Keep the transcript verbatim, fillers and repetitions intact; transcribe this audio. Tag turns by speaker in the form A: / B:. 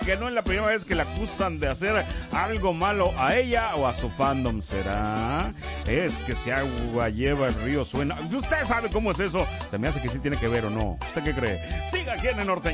A: que no es la primera vez que la acusan de hacer algo malo a ella o a su fandom. ¿Será? Es que si agua lleva el río suena. Usted sabe cómo es eso. Se me hace que sí tiene que ver o no. ¿Usted qué cree? Siga aquí en el norte.